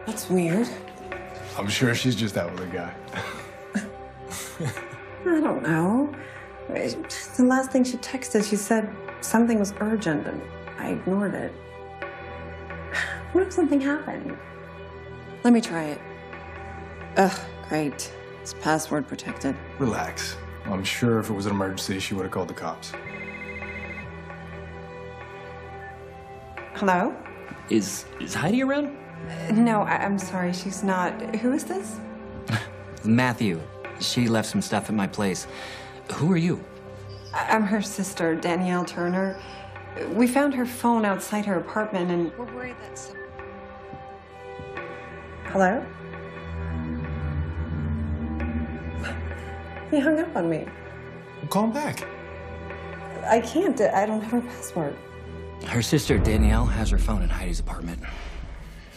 That's weird. I'm sure she's just out with a guy. I don't know. The last thing she texted, she said something was urgent, and I ignored it. What if something happened? Let me try it. Ugh, great. It's password protected. Relax. I'm sure if it was an emergency, she would have called the cops. Hello? Is Heidi around? No, I'm sorry, she's not. Who is this? Matthew. She left some stuff at my place. Who are you? I'm her sister, Danielle Turner. We found her phone outside her apartment, and we're worried that some... Hello? He hung up on me. Well, call him back. I can't. I don't have her password. Her sister, Danielle, has her phone in Heidi's apartment.